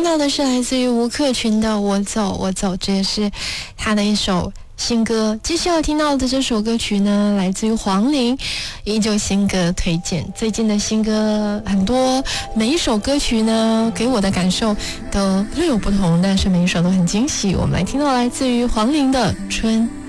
到的是来自于吴克群的《我走我走》，这也是他的一首新歌。接下来听到的这首歌曲呢，来自于黄龄，依旧新歌推荐。最近的新歌很多，每一首歌曲呢给我的感受都略有不同，但是每一首都很惊喜。我们来听到来自于黄龄的《春》。